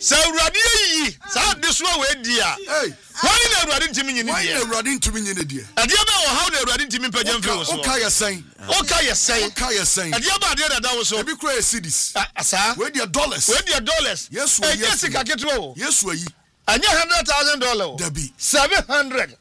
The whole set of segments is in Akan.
Sa Uradi yi. Sa this one we dia. Hey. Why na Uradi ntimi nyini dia? Why na Uradi ntimi nyini dia? Adia ba wo how na Uradi ntimi pagyan fi wo so. Okay yesen. Okay yesen. Adia ba dia da wo so. Ebi kura cities. Asa. We dia dollars. Yes, we yes. Yes ka ketwo wo. Yes we yi. Anya $100,000. Debbie. $735,000.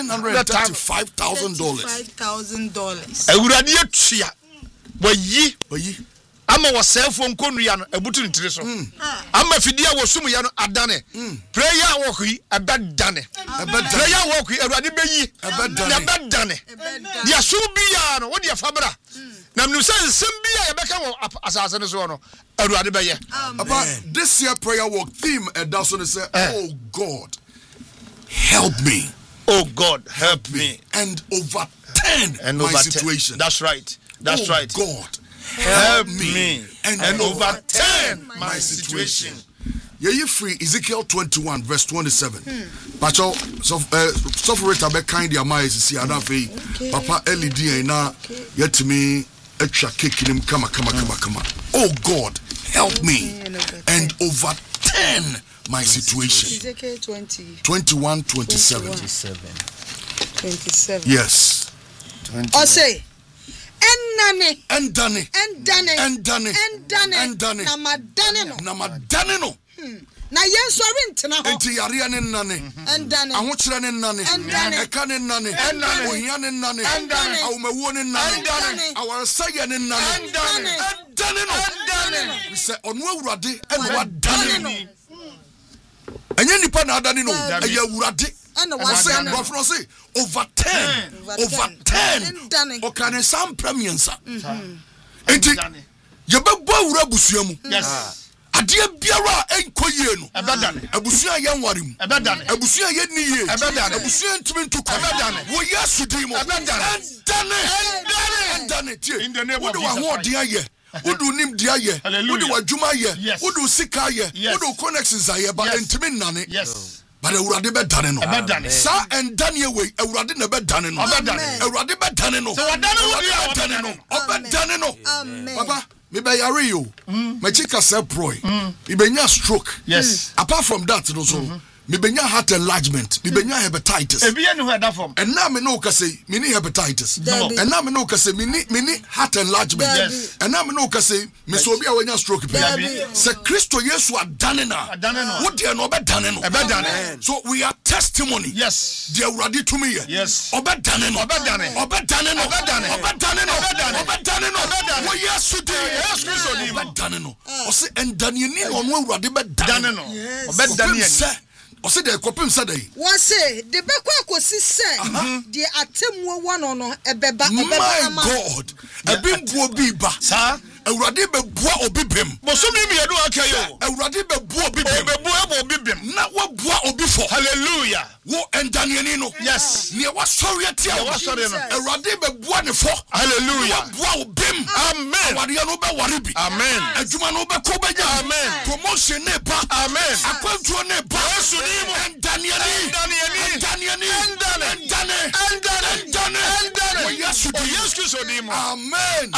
$5,000. Uradi etua. Wayi. Ama wasefo nkonu ya no ebutu ntire so. Ama fidia wosum ya no adane. Prayer work yi ebedane. Prayer work yi Uradi beyi. Ebedane. Dia so bia no wo dia fabra. Na mnu say sembia ye beka wo asase ne so no Uradi beye. About this year prayer work theme that's what say oh God help me. Oh God help me and overturn my situation. That's right. Oh right. God help me and overturn my situation. You free Ezekiel 21 verse 27. Pacho so for it abe kind ya mai sisi adafe papa LED na yet me extra cake him come. Oh God help me and overturn my situation. Ezekiel 27. Yes. Or say and done. Namadane no. Na yen sori ntena ho. Enti yare ne nane. Endane. Ahokyere ne nane. Eka ne nane. Ohia ne nane. Awumawo ne nane. Awarsaye ne nane. Endane no. We say onu awurade e no wadane no. Enye nipa na adane no. Eye awurade. And the overturn. Okay, some premiansa. Enti yebebo awura busuamu. Yes. Adia biara enkoye no. Ebedane. Abusua ye nwarem. Ebedane. Abusua ye niye. Ebedane. Abusua ntimi ntuko. Ebedane. Wo yesu dimo. Ebedane. Endane tie. Wo wa ho de aye. Udu nim dia ye. Udu wadwuma ye. Udu sika ye. Udu connections aye ba ntimi nane. Yes. But Uradi be done no. Sa and Daniel way, Uradi never done no. Uradi be done no. So what done no? Done no. Papa, me be yare you. My chica say proy. Me be nya stroke. Yes. Apart from that, no so. Me be nya heart enlargement. Me be nya hepatitis. E be no that from. And now me no ka say me ni hepatitis. And now me no ka say me ni heart enlargement. Yes. And now me no ka say me so be a stroke. Say Christo Yesu adane na. What dey no be dane no. So we are testimony. Yes. They are ready to me. Yes. Obedane no. Obedane no. Wo Yesu dey. Yes Christo dey. Obedane no. O say and Daniel ni ono awurade be dane no. Obedane. O say dey kopim say dey. Wo say the bekwa akosi say the atemu won no ebeba my God. Ebimbuo bi ba. Sir. Awurade be bua obi bem. Bosomi mi edu akayo. Awurade be bua obi bem. Obi bem. Na wo bua obi for. Hallelujah. Wo endaniani no. Yes. Ne wa sori atia. Awurade be bua ne for. Hallelujah. Bua obim. Amen. Awurade no be ware bi. Amen. Adwuma no be ko be nya. Amen. Promotion ne ba. Amen. Akwantuo ne ba. Yesu ni mo. Endaniani. Yesu Kristo ni mo. Amen.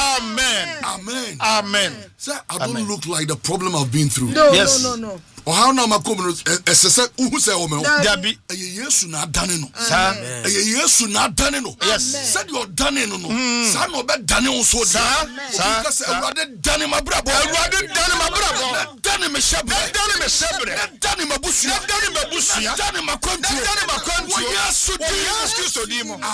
Sir, I don't look like the problem I've been through. No. Or how now my community say who say o me Dabi. Yesu na dane no. Sir. Yesu na dane no. Yes. Said your dane no. Sa no be dane on so. Sir. Because Awurade dane mabrabo. Dane me shebre. Dane mabusia. Dane makwantu. Yesu Kristo di mo.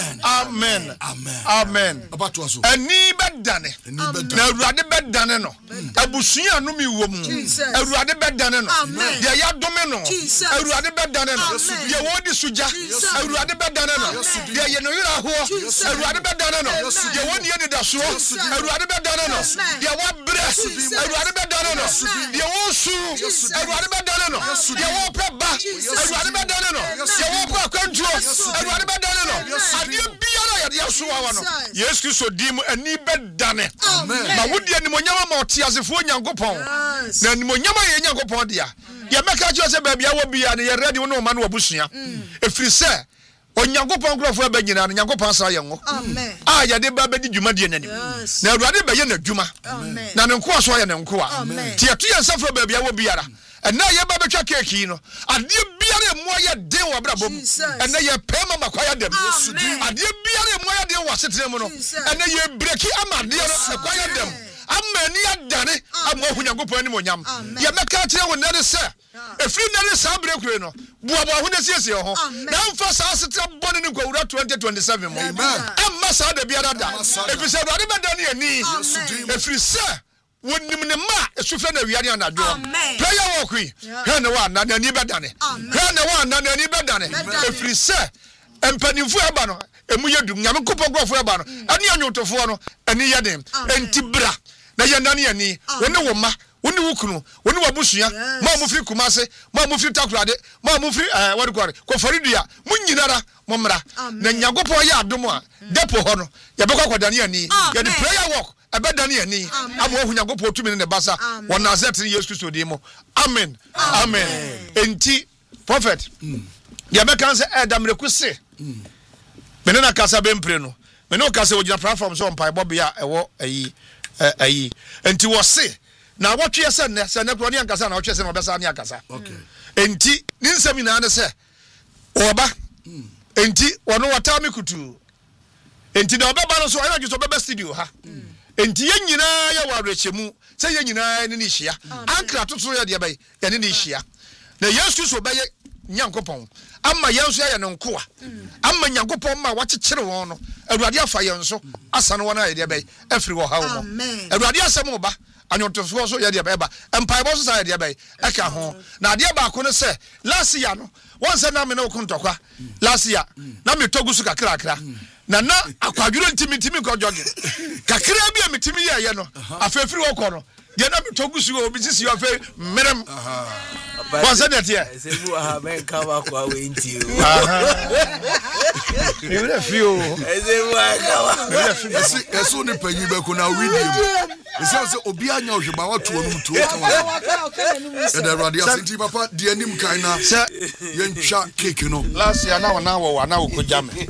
Amen. About to us. Ani be dane. Na Awurade be dane no. Abusua no mi wo mu. Awurade be dane no. Dia ya dome no. Awurade be dane no. Dia wodi suja. Awurade be dane no. Dia ye no yira ho. Awurade be dane no. Dia wodi edi da so. Awurade be dane no. Dia wa bre. Awurade be dane no. Dia wo su. Awurade be dane no. Dia wo pe ba. Awurade be dane no. Dia wo pe kwantu. Awurade be dane no. Ade biara ya dia so wa no. Yesu Kristo di mu ani be dane. Ma wodi ani mo nyama ma otiasefo Nyankopɔn. Na ani mo nyama ye Nyankopɔn dia. Ye meka cho se ba bia wo bia ne ye ready no ma no obusua. Efiri se Onyankopɔn krofo aba nyina no Nyankopɔn sa ye ngo. Amen. Ah ya de ba ba di dwuma de nanim. Na Awurade ba ye na dwuma. Na ne nko so ye ne nko a. Ti eto ye nsafro ba bia wo biara. ɛna yɛ ba betwa cake no adeɛ biara mu ayɛ den wɔ brabom ɛna yɛ pɛma makwaya dem adeɛ biara mu ayɛ den wɔ setere mu no ɛna yɛ breki ama adeɛ no makwaya dem amani adane ama Onyankopɔn anim onyam yɛ mɛka kyerɛ wo nare sɛ efiri nare saa brekure no boaboa ho na siesie ho na mfa saa setere bɔne ne kwawura 2027 mu amma saa da biara da efisɛ Awurade bɛda ne ani efiri sɛ wonim ne ma esufɛ na wiare anadwo prayer walk yi hɛ ne wa na ani bɛdane hɛ ne wa na ani bɛdane efiri sɛ empanimfo eba no emu yɛ dum nyame kopɔ grofo eba no ani anyotofo no ani yɛ den enti bra na yɛ nane ani wo ne wo ma wo ne wo kunu wo ne wabusua ma mo firi Kumase ma mo firi Takoradi ma mo firi what do you Koforidua mo nyinara mo mra na Nyankopɔn yɛ adom a depo hɔ no yɛ bɛkɔ akɔdane ani yɛ de prayer walk abɛdane ani ama wo Nyankopɔn tumi ne basa wɔ Nazareth Yesu Kristo din mu amen amen enti prophet yɛ bɛka sɛ ɛdamreku se mene na kasa bempre no mene o kasa ogina platform so mpa bobia ɛwɔ ayi enti wo se na wotwe sɛ ne kro ne ankasa na wotwe sɛ no bɛsa ne akasa enti ne nsɛm ina ne sɛ oba enti wono wata me kutu enti da obeba no so ayo gso beba studio ha enti ye nyina ye wa rechemu sɛ ye nyina ne ne hia ankra toto ye de bai ye ne hia na Yesu so bɛyɛ Nyankopɔn amma yenso ya ne nkoa amma Nyankopɔn ma wakyekere won no Awurade afa yenso asa no wona ye de bai afiri wo ha wo Awurade asɛm wo ba anyotofo so ye de bai ba empaibo so sa ye de bai aka ho na ade ba ko no sɛ last year no won sɛ na me no kontokwa last year na me togu su kakra na akwadwuro ntimi ko joge kakra bi a metimi ye no afefiri wo ko no de na me togu su obi sisi yo afi merem what's that here say bu ha men kawa kwa we nti o you will feel say bu kawa eso ne panyi be ko na video say obi anya ohweba wato no to kawa e da radio asenti papa de anim kan na say yentwa cake no last year na wo koja me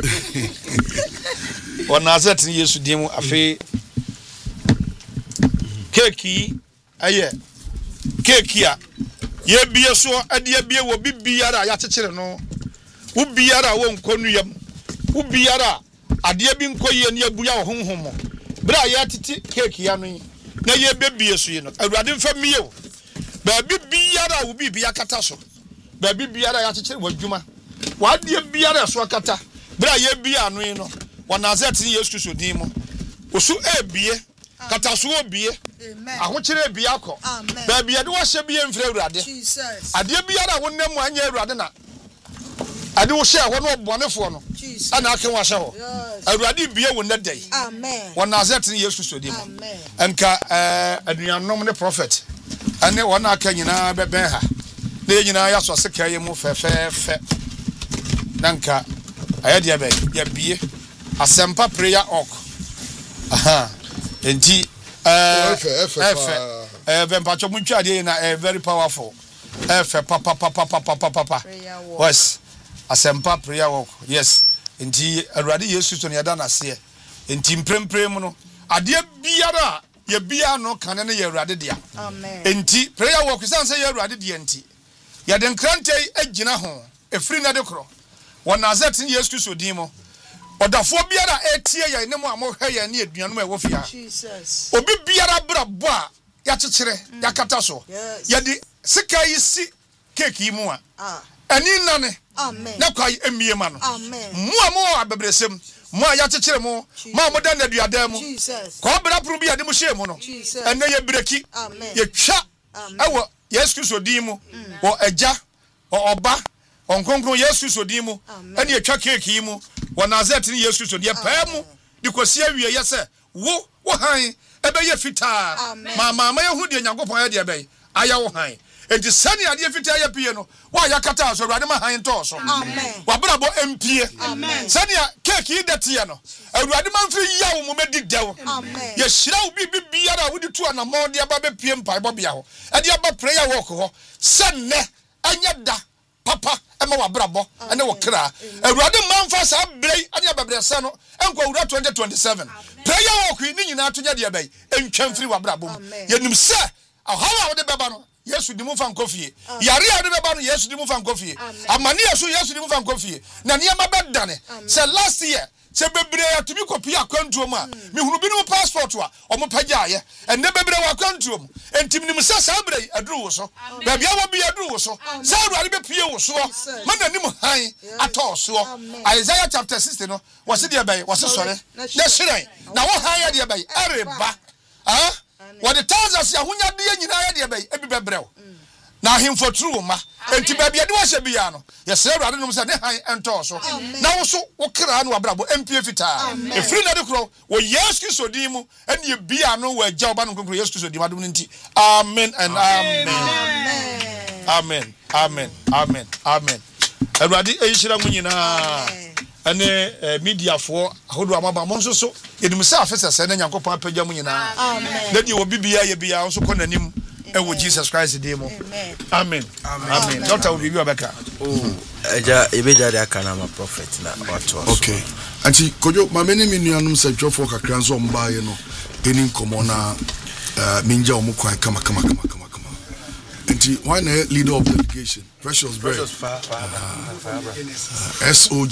on Nazareth Yesu din mu afi cake aye cake ya ye bie so ade bie wo bibiara ya kyekere no wo biara wo nkonu yam wo biara ade bi nkoye ne abuya wo honhom bra ya titi cake ya no na ye bebie so yi no Awurade mfa miye wo ba bibiara wo bibia kata so ba bibiara ya kyekere wo adwuma wa ade biara so kata bra ye bia no yi no wa Nazareth Yesu Kristo din mu osu ebie kata so obie ahokyere bia akọ ba bia de wo hye bia mfiri Awurade ade biara wo nemu anya Awurade na ade wo hye ho no obonefo no ana aka wo hye ho Awurade bia wo nadai amen wo Nazareth Yesu Kristo din mu enka aduanom ne prophet ane wo na aka nyina beben ha na nyina ya so sekaye mu fefefe nanka ayade abai ya bie asempa prayer ok aha enti vempacho muntwa de na very powerful papa yes asempa prayer walk yes enti Awurade Yesu so ne yada na se enti mpremprem no ade biara ye bia no kan ne ye Awurade dia amen enti prayer walk san se ye Awurade dia enti ya den krante agina ho efiri na de kro won Nazareth Yesu Kristo din mo odafo biara etie ye ne mo amohwe ye ne aduanum e wo fia Jesus obi biara brabo a ya kyekere ya kata so ya di sika yi si cake yi mu a ani nane amen na kwai emie ma no amen mu amo abebresem mu a ya kyekere mu ma mo da na duada mu Jesus ko bra pro bia de mo hye mu no ene ye breki amen ye twa ewo Yesu Kristo din mu wo agya oba onkonkron Yesu Kristo din mu ene ye twa cake yi mu wo Nazareth Yesu Kristo ye pa mu di kosi awie ye se wo han ebe ye fita mama ye hu de Nyankopon ye de ebe aya wo han enti sani ade fita ye pie no wa ya kata so Awurade ma han to so amen wa brabo empie amen sani cake yi dete no Awurade ma mfiri ya wo mo medi dew amen ye hira wo bibiara wo di tu anamo de aba be pie mpa bo bia ho e de aba prayer walk ho senne anya da papa ema wa brabo ene wo kra Awurade ma mfa sa brei ane ababresa no enko Awurade 2027 prayer walk ni nyina to nya de bai entwa mfiri wa brabo ye nim se ahawa wo de beba no yesu di mu fa nkofie yare a de beba no yesu di mu fa nkofie amane yesu di mu fa nkofie na niam abedane say last year se bebre atumi kopi akwantuom a mehunu bi no passport a omopagyaye enne bebre wa akwantuom entim nim se sabre aduru wo so ba bia wo bi aduru wo so se awurade be pie wo so mana nim han ato so Isaiah chapter 60 no wose de bai wose sore na shiran na wo han ya de bai ereba what the thousands ya hunya de nyina ya de bai ebi bebre wo na himfo true ma enti ba bia de wo hye bia no ye se awurade no se ne han ento so na wo so wo kra no abrabo mpie fita efiri na de kro wo Yesu Kristo din mu ene bia no wo agya oba no konkro Yesu Kristo din adom nti amen and amen amen amen amen amen awurade ehira mu nyina ene media fo ahodo amaba mo nso so yedim se afese se na Nyankopon apagya mu nyina amen na di wo bibia ye bia nso kɔ nanim ewo Jesus Christ dey mo amen amen Dr. Obi Obeka eja ebeja de aka na ma prophet na wato okay anti kojo ma meni minuanum se dwofo kakra nso mba ye no eni nkomo na minja omukwan kama anti why na leader of delegation Precious Bread SOG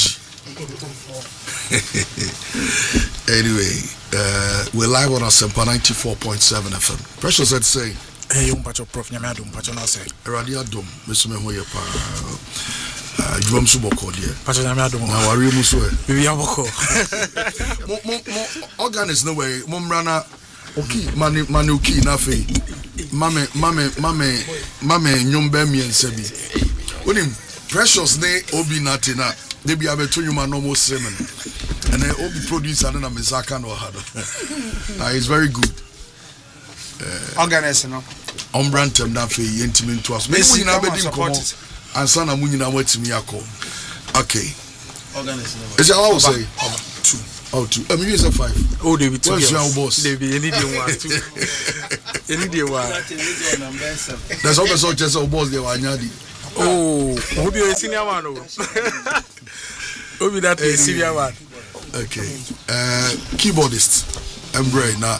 anyway we're live on Asempa 94.7 FM Precious said say hey umpacho prof nyame adom pacho na say radio adom mesume ho ye pa Jom suboko dia pacho nyame adom na wari mu so e bibi aboko mo organize no way mo mrana okay mani okay na fe mame nyomba miense bi onim Precious ne obi natina they be able to you man almost semen and then obi producer na mezaka no hado it's very good organize no ombrantem na fe yentimi to us me na be din komo ansa na mu nyina watimi yakọ okay organize no is how say 2 I mean you say 5 oh they be 2 what's your boss they be any day 1 2 any day 1 that's also just our boss they were anyadi oh who be a senior man who be that a senior man okay keyboardist Embrace na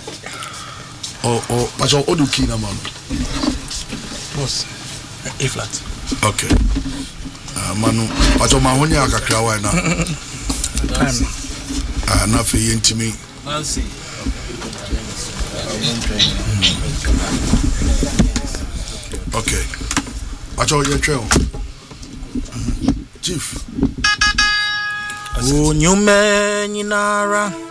pacho odu key na man boss A flat okay manu pacho mahonya akakra wa na na fe yentimi Nancy okay pacho ye twel chief o nyume nyinara